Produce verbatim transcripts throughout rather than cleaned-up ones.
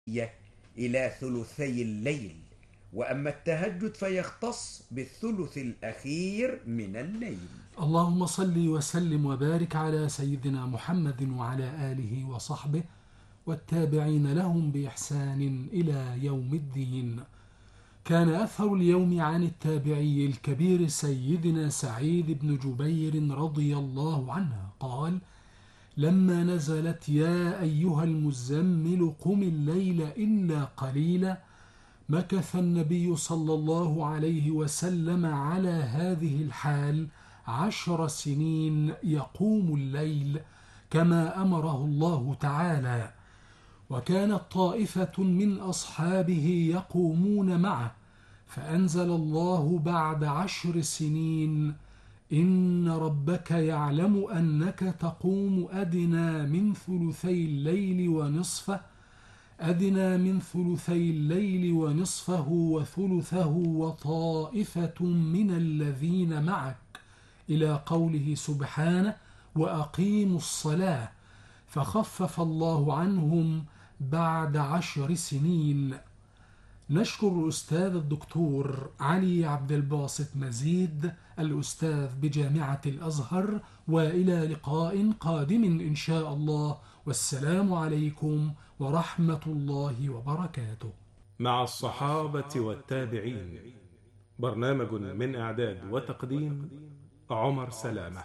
إلى ثلثي الليل، وأما التهجد فيختص بالثلث الأخير من الليل. اللهم صل وسلم وبارك على سيدنا محمد وعلى آله وصحبه والتابعين لهم بإحسان إلى يوم الدين. كان أثر اليوم عن التابعي الكبير سيدنا سعيد بن جبير رضي الله عنه قال: لما نزلت يا أيها المزمل قم الليل إلا قليلا، مكث النبي صلى الله عليه وسلم على هذه الحال عشر سنين يقوم الليل كما أمره الله تعالى، وكانت طائفة من أصحابه يقومون معه، فأنزل الله بعد عشر سنين: إن ربك يعلم أنك تقوم أدنى من ثلثي الليل ونصفه أدنى من ثلثي الليل ونصفه وثلثه وطائفة من الذين معك، إلى قوله سبحانه: وأقيموا الصلاة، فخفف الله عنهم بعد عشر سنين. نشكر الأستاذ الدكتور علي عبد الباسط مزيد، الأستاذ بجامعة الأزهر، وإلى لقاء قادم إن شاء الله، والسلام عليكم ورحمة الله وبركاته. مع الصحابة والتابعين، برنامج من إعداد وتقديم عمر سلامة.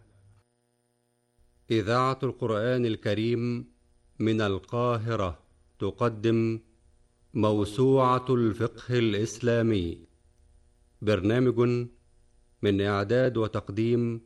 إذاعة القرآن الكريم من القاهرة تقدم موسوعة الفقه الإسلامي، برنامج من إعداد وتقديم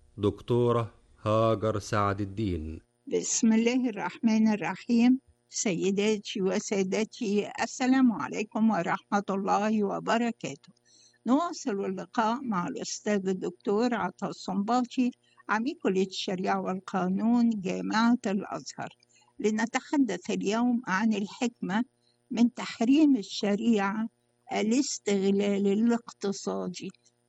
دكتورة هاجر سعد الدين. بسم الله الرحمن الرحيم. سيداتي وسادتي، السلام عليكم ورحمة الله وبركاته. نواصل اللقاء مع الأستاذ الدكتور عطا الصنباطي، عميد كلية الشريعة والقانون جامعة الأزهر، لنتحدث اليوم عن الحكمة من تحريم الشريعة الاستغلال الاقتصادي،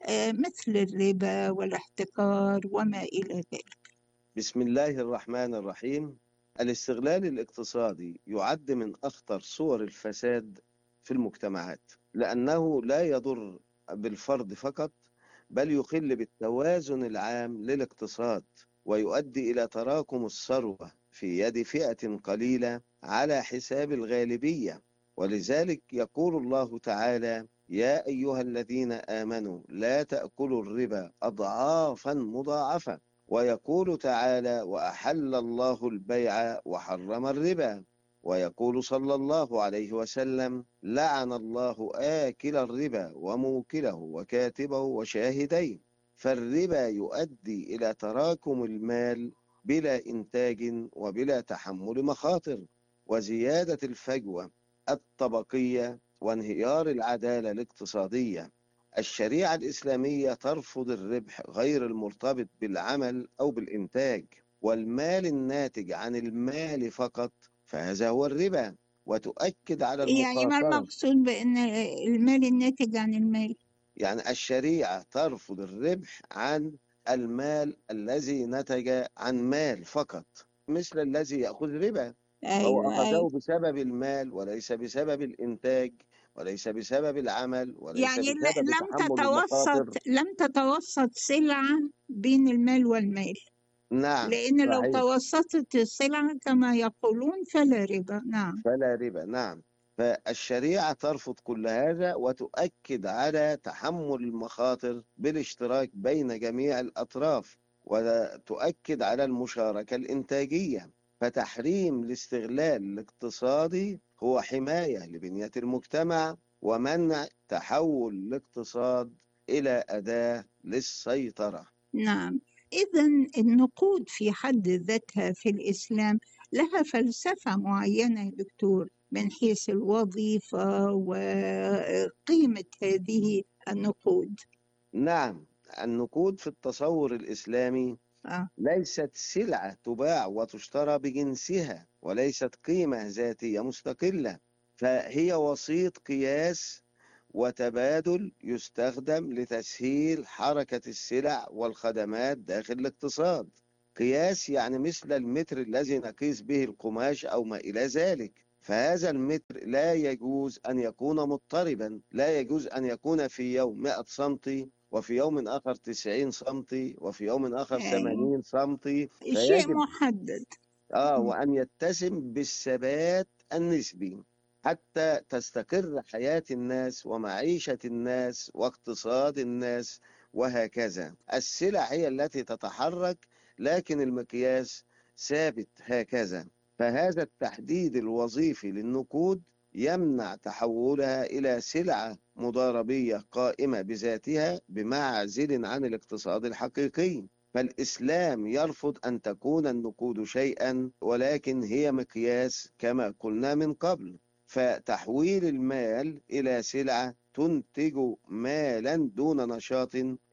مثل الربا والاحتكار وما إلى ذلك. بسم الله الرحمن الرحيم. الاستغلال الاقتصادي يعد من أخطر صور الفساد في المجتمعات، لأنه لا يضر بالفرد فقط، بل يخل بالتوازن العام للاقتصاد، ويؤدي إلى تراكم الثروة في يد فئة قليلة على حساب الغالبية. ولذلك يقول الله تعالى: يا أيها الذين آمنوا لا تأكلوا الربا أضعافا مضاعفة. ويقول تعالى: وأحل الله البيع وحرم الربا. ويقول صلى الله عليه وسلم: لعن الله آكل الربا وموكله وكاتبه وشاهديه. فالربا يؤدي إلى تراكم المال بلا إنتاج وبلا تحمل مخاطر، وزيادة الفجوة الطبقية وانهيار العدالة الاقتصادية. الشريعة الإسلامية ترفض الربح غير المرتبط بالعمل أو بالإنتاج، والمال الناتج عن المال فقط، فهذا هو الربا، وتؤكد على يعني ما المخاطرة. المقصود بأن المال الناتج عن المال؟ يعني الشريعة ترفض الربح عن المال الذي نتج عن مال فقط، مثل الذي يأخذ ربا، فهو أيوة أخذه أيوة. بسبب المال وليس بسبب الإنتاج، وليس بسبب العمل، وليس يعني بسبب لم تحمل تتوسط المخاطر. لم تتوسط سلعة بين المال والمال، نعم لأن لو صحيح، توسطت السلعة كما يقولون فلا ربا. نعم فلا ربا. نعم، فالشريعة ترفض كل هذا، وتؤكد على تحمل المخاطر بالاشتراك بين جميع الأطراف، وتؤكد على المشاركة الإنتاجية. فتحريم الاستغلال الاقتصادي هو حماية لبنية المجتمع، ومنع تحول الاقتصاد إلى أداة للسيطرة. نعم. إذن النقود في حد ذاتها في الإسلام لها فلسفة معينة يا دكتور، من حيث الوظيفة وقيمة هذه النقود. نعم، النقود في التصور الإسلامي آه. ليست سلعة تباع وتشترى بجنسها، وليست قيمة ذاتية مستقلة، فهي وسيط قياس وتبادل يستخدم لتسهيل حركة السلع والخدمات داخل الاقتصاد. قياس يعني مثل المتر الذي نقيس به القماش أو ما إلى ذلك، فهذا المتر لا يجوز أن يكون مضطربا، لا يجوز أن يكون في يوم مئة سنتي وفي يوم آخر تسعين سنتي وفي يوم آخر أي. ثمانين سنتي، شيء فيجب محدد. آه وأن يتسم بالثبات النسبي حتى تستقر حياة الناس ومعيشة الناس واقتصاد الناس وهكذا. السلع هي التي تتحرك لكن المقياس ثابت هكذا. فهذا التحديد الوظيفي للنقود يمنع تحولها إلى سلعة مضاربية قائمة بذاتها بمعزل عن الاقتصاد الحقيقي. فالإسلام يرفض أن تكون النقود شيئا ولكن هي مقياس كما قلنا من قبل. فتحويل المال إلى سلعة تنتج مالا دون نشاط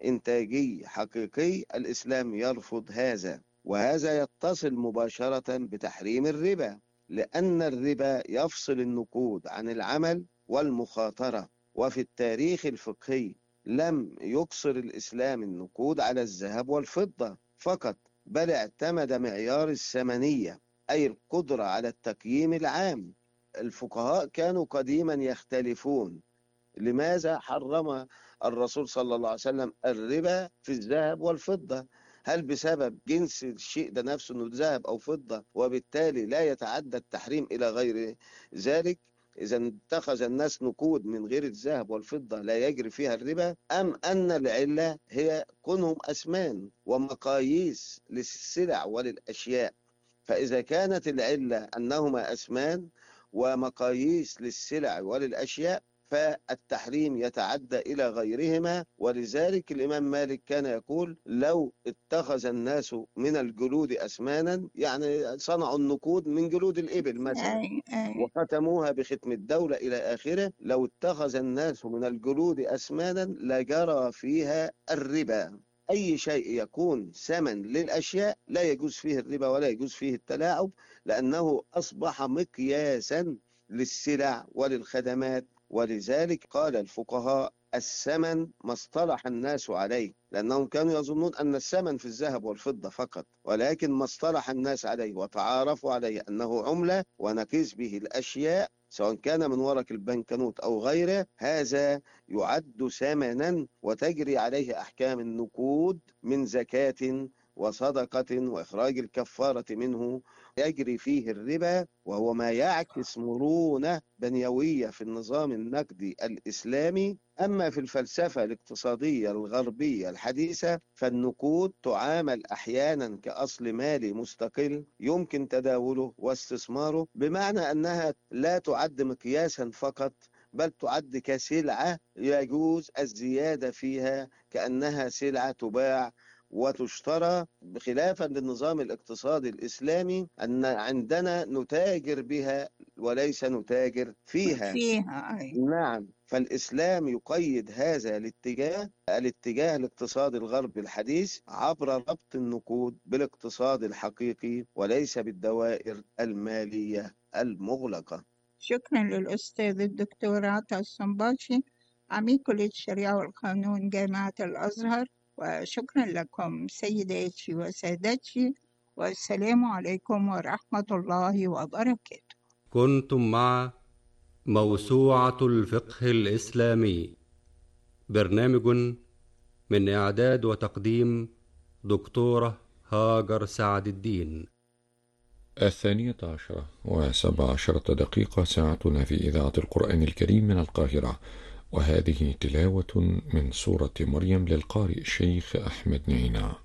إنتاجي حقيقي، الإسلام يرفض هذا. وهذا يتصل مباشرة بتحريم الربا، لأن الربا يفصل النقود عن العمل والمخاطرة. وفي التاريخ الفقهي لم يقصر الإسلام النقود على الذهب والفضة فقط، بل اعتمد معيار الثمنية أي القدرة على التقييم العام. الفقهاء كانوا قديما يختلفون لماذا حرم الرسول صلى الله عليه وسلم الربا في الذهب والفضة. هل بسبب جنس الشيء ده نفسه انه ذهب او فضة وبالتالي لا يتعدى التحريم الى غير ذلك؟ إذا اتخذ الناس نقود من غير الذهب والفضة لا يجري فيها الربا، أم أن العلة هي كونهم أثمان ومقاييس للسلع وللأشياء؟ فإذا كانت العلة أنهما أثمان ومقاييس للسلع وللأشياء فالتحريم يتعدى إلى غيرهما. ولذلك الإمام مالك كان يقول لو اتخذ الناس من الجلود أثمانا، يعني صنعوا النقود من جلود الإبل مثلا أي أي. وختموها بختم الدولة إلى آخره، لو اتخذ الناس من الجلود أثمانا لجرى فيها الربا. أي شيء يكون ثمن للأشياء لا يجوز فيه الربا ولا يجوز فيه التلاعب، لأنه أصبح مقياسا للسلع وللخدمات. ولذلك قال الفقهاء الثمن ما اصطلح الناس عليه، لأنهم كانوا يظنون أن الثمن في الذهب والفضة فقط، ولكن ما اصطلح الناس عليه وتعارفوا عليه أنه عملة ونقيس به الأشياء سواء كان من ورق البنكنوت أو غيره، هذا يعد ثمنا وتجري عليه أحكام النقود من زكاة وصدقة وإخراج الكفارة منه، يجري فيه الربا، وهو ما يعكس مرونة بنيوية في النظام النقدي الإسلامي. أما في الفلسفة الاقتصادية الغربية الحديثة فالنقود تعامل أحيانا كأصل مالي مستقل يمكن تداوله واستثماره، بمعنى أنها لا تعد مقياسا فقط بل تعد كسلعة يجوز الزيادة فيها كأنها سلعة تباع وتشترى، بخلافا للنظام الاقتصادي الإسلامي أن عندنا نتاجر بها وليس نتاجر فيها. فيها أي. نعم. فالإسلام يقيد هذا الاتجاه الاتجاه الاقتصادي الغربي الحديث عبر ربط النقود بالاقتصاد الحقيقي وليس بالدوائر المالية المغلقة. شكرا للأستاذ الدكتور عطا الصنباطي عميد كلية الشريعة والقانون جامعة الأزهر، وشكرا لكم سيداتي وسادتي، والسلام عليكم ورحمة الله وبركاته. كنتم مع موسوعة الفقه الإسلامي، برنامج من إعداد وتقديم دكتورة هاجر سعد الدين. الثانية عشرة وسبع عشرة دقيقة ساعتنا في إذاعة القرآن الكريم من القاهرة، وهذه تلاوة من سورة مريم للقارئ الشيخ أحمد نعينا.